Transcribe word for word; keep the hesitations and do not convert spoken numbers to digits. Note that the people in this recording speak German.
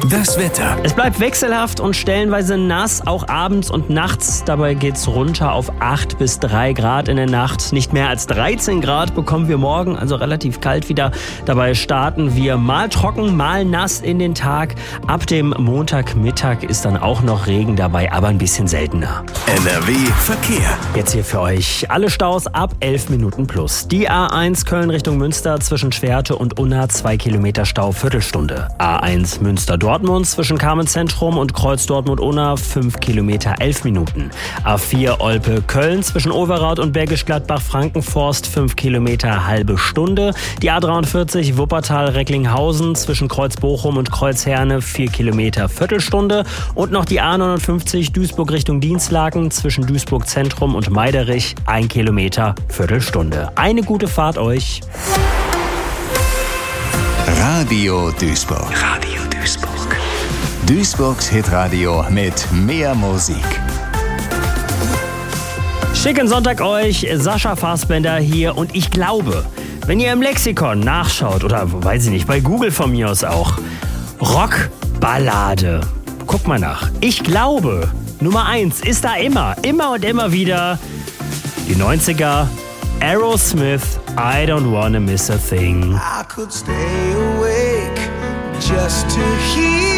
Das Wetter. Es bleibt wechselhaft und stellenweise nass, auch abends und nachts. Dabei geht's runter auf acht bis drei Grad in der Nacht. Nicht mehr als dreizehn Grad bekommen wir morgen, also relativ kalt wieder. Dabei starten wir mal trocken, mal nass in den Tag. Ab dem Montagmittag ist dann auch noch Regen dabei, aber ein bisschen seltener. N R W Verkehr. Jetzt hier für euch alle Staus ab elf Minuten plus. Die A eins Köln Richtung Münster zwischen Schwerte und Unna zwei Kilometer Stau, Viertelstunde. A eins Münster-Dortmund zwischen Carmen-Zentrum und Kreuz Dortmund-Unna fünf Kilometer, elf Minuten. A vier Olpe-Köln zwischen Overath und Bergisch Gladbach-Frankenforst fünf Kilometer, halbe Stunde. Die A dreiundvierzig Wuppertal-Recklinghausen zwischen Kreuz Bochum und Kreuz Herne vier Kilometer, Viertelstunde. Und noch die A neunundfünfzig Duisburg Richtung Dienstlaken zwischen Duisburg Zentrum und Meiderich ein Kilometer, Viertelstunde. Eine gute Fahrt euch. Radio Duisburg. Radio Duisburg. Duisburgs Hitradio mit mehr Musik. Schicken Sonntag euch, Sascha Fassbender hier und ich glaube, wenn ihr im Lexikon nachschaut oder weiß ich nicht, bei Google von mir aus auch, Rockballade, guck mal nach. Ich glaube, Nummer eins ist da immer, immer und immer wieder die neunziger, Aerosmith, I don't wanna miss a thing. I could stay awake just to hear